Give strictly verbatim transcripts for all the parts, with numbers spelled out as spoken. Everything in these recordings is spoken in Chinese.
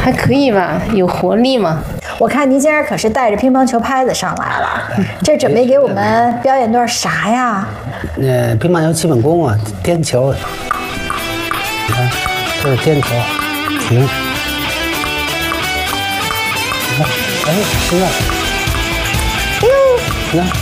还可以吧，有活力嘛。 我看您今儿可是带着乒乓球拍子上来了，这准备给我们表演段啥呀？ 呃，乒乓球基本功啊，颠球。你看，这是颠球，停。你看，哎，现在，你看，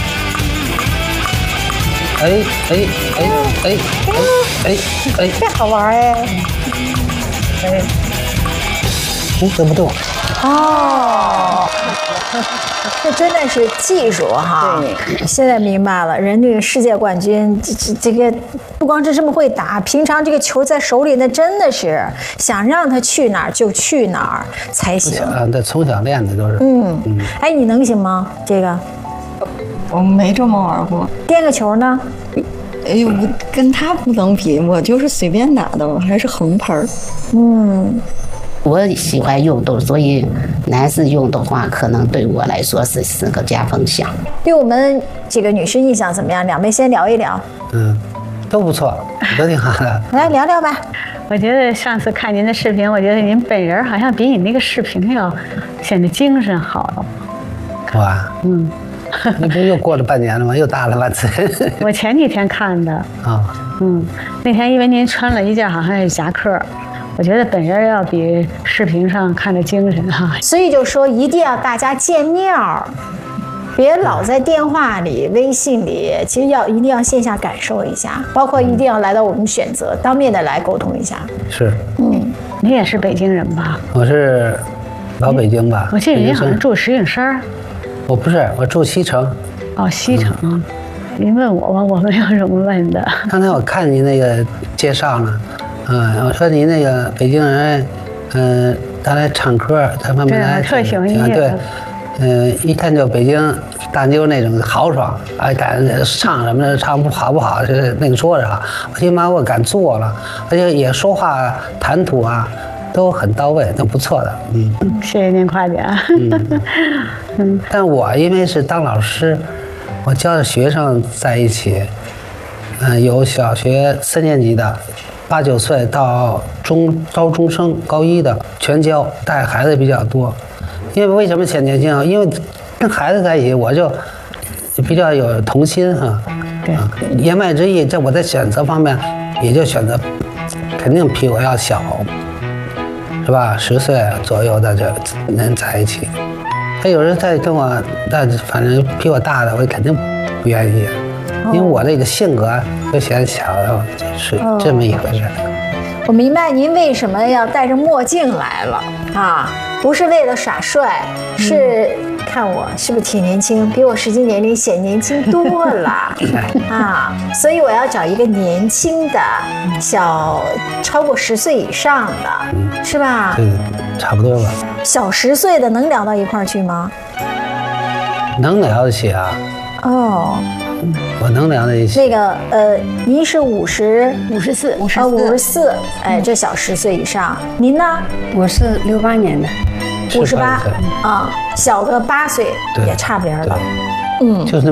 哎哎哎哎哎哎哎， 这好玩哎！ 哎，哎，得不动。 哦，这真的是技术哈！对，现在明白了，人这个世界冠军，这这这个不光是这么会打，平常这个球在手里，那真的是想让他去哪儿就去哪儿才行。 啊，这从小练的都是。 嗯嗯，哎，你能行吗？这个我没这么玩过。 颠个球呢？ 哎呦，跟他不能比，我就是随便打的，我还是横拍儿。 嗯。 我喜欢运动，所以男士运动的话，可能对我来说是是个加分项。 对我们这个女士印象怎么样？两位先聊一聊。 嗯，都不错，都挺好的。 来聊聊吧。 我觉得上次看您的视频，我觉得您本人好像比你那个视频要显得精神好了。 哇，嗯，你不又过了半年了吗？又大了半岁。 我前几天看的。啊、哦，嗯，那天因为您穿了一件好像是夹克。我觉得本人要比视频上看着精神哈， 所以就说一定要大家见面儿，别老在电话里、微信里，其实要一定要线下感受一下，包括一定要来到我们选择，当面的来沟通一下。 是， 嗯，你也是北京人吧？ 我是老北京吧。 我记得您好像住石景山。 我不是，我住西城。 哦，西城。嗯、您问我吧，我没有什么问的。 刚才我看您那个介绍呢。嗯，我说您那个北京人，嗯、呃，他来唱歌，他慢慢来， 特喜欢音乐。 对，嗯、呃，一看就北京大妞那种豪爽，哎，敢唱什么的，唱不好不好，是那个说着啊，我起码我敢做了，而且也说话谈吐啊都很到位，都不错的。嗯， 谢谢您夸奖。 嗯，嗯但我因为是当老师，我教的学生在一起，嗯、呃，有小学三年级的。八九岁到中高中生高一的全教，带孩子比较多。因为为什么选年轻啊？因为跟孩子在一起，我就比较有童心哈。 对、啊， 言外之意，这我在选择方面也就选择，肯定比我要小，是吧？十岁左右的这人在一起。他有人在跟我，但反正比我大的，我肯定不愿意。因为我这个性格就显小，是这么一回事。 我明白您为什么要戴着墨镜来了啊，不是为了耍帅，是看我是不是挺年轻，比我实际年龄显年轻多了啊，所以我要找一个年轻的，小超过十岁以上的，是吧？ 对，差不多吧。 小十岁的能聊到一块儿去吗？ 能聊得起啊。 哦。 我能聊在一起。 那个呃，您是五十五十四， 五十四，五十四，哎，这小十岁以上。您呢？ 我是六八年的， 五十八啊，小个八岁也差不离了。 嗯，就是。